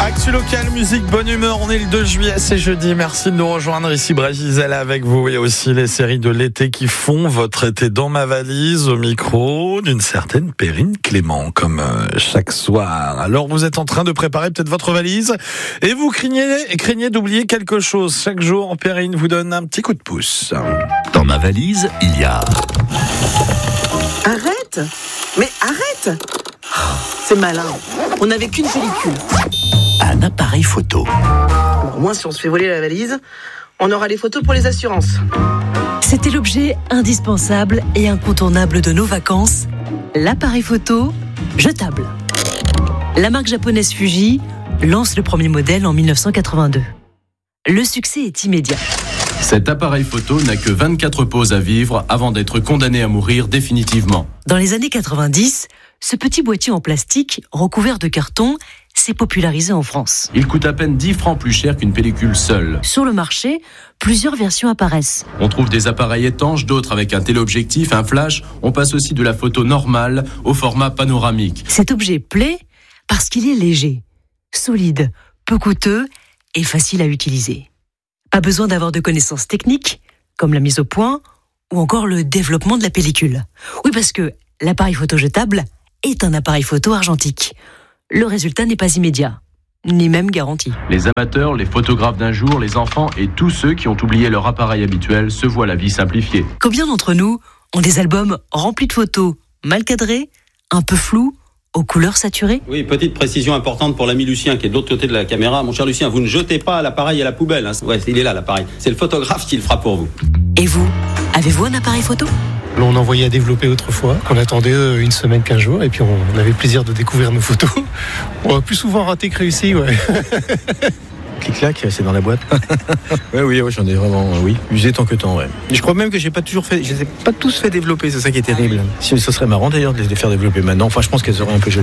Actu local, musique, bonne humeur. On est le 2 juillet, c'est jeudi. Merci de nous rejoindre ici, Brigitte, avec vous et aussi les séries de l'été qui font votre été dans ma valise au micro d'une certaine Perrine Clément, comme chaque soir. Alors, vous êtes en train de préparer peut-être votre valise et vous craignez d'oublier quelque chose. Chaque jour, Perrine vous donne un petit coup de pouce. Dans ma valise, il y a... Arrête! Mais arrête! C'est malin. On n'avait qu'une pellicule. un appareil photo. Au moins, si on se fait voler la valise, on aura les photos pour les assurances. C'était l'objet indispensable et incontournable de nos vacances, l'appareil photo jetable. La marque japonaise Fuji lance le premier modèle en 1982. Le succès est immédiat. Cet appareil photo n'a que 24 poses à vivre avant d'être condamné à mourir définitivement. Dans les années 90, ce petit boîtier en plastique recouvert de carton s'est popularisé en France. Il coûte à peine 10 francs plus cher qu'une pellicule seule. Sur le marché, plusieurs versions apparaissent. On trouve des appareils étanches, d'autres avec un téléobjectif, un flash. On passe aussi de la photo normale au format panoramique. Cet objet plaît parce qu'il est léger, solide, peu coûteux et facile à utiliser. Pas besoin d'avoir de connaissances techniques, comme la mise au point ou encore le développement de la pellicule. Oui, parce que l'appareil photo jetable est un appareil photo argentique. Le résultat n'est pas immédiat, ni même garanti. Les amateurs, les photographes d'un jour, les enfants et tous ceux qui ont oublié leur appareil habituel se voient la vie simplifiée. Combien d'entre nous ont des albums remplis de photos mal cadrées, un peu floues, aux couleurs saturées? Oui, petite précision importante pour l'ami Lucien qui est de l'autre côté de la caméra. Mon cher Lucien, vous ne jetez pas l'appareil à la poubelle. Hein. Ouais, il est là l'appareil. C'est le photographe qui le fera pour vous. Et vous, avez-vous un appareil photo? On envoyait à développer autrefois, on attendait une semaine, 15 jours, et puis on avait le plaisir de découvrir nos photos. On a plus souvent raté que réussi, ouais. Clic-clac, c'est dans la boîte. Oui, j'en ai vraiment, usé tant que temps, ouais. Je crois même que je les ai pas tous fait développer, c'est ça qui est terrible. Ce serait marrant d'ailleurs de les faire développer maintenant. Enfin, je pense qu'elles auraient un peu jolies.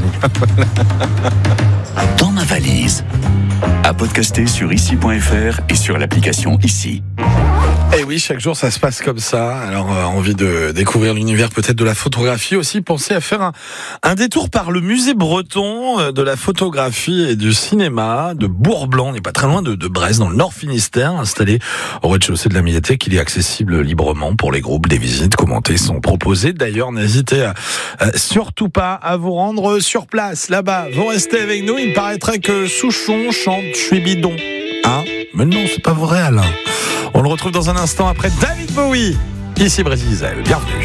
Dans ma valise. À podcaster sur ici.fr et sur l'application Ici. Et oui, chaque jour ça se passe comme ça. Alors, envie de découvrir l'univers peut-être de la photographie aussi. Pensez à faire un détour par le musée breton de la photographie et du cinéma de Bourg-Blanc. On n'est pas très loin de Brest, dans le Nord Finistère, installé au rez-de-chaussée de la médiathèque. Il est accessible librement pour les groupes. Des visites commentées sont proposées. D'ailleurs, n'hésitez surtout pas à vous rendre sur place là-bas. Vous restez avec nous. Il me paraîtrait que Souchon chante « Je suis bidon ». Hein ? Mais non, c'est pas vrai, Alain. On le retrouve dans un instant après David Bowie. Ici Brigitte, bienvenue.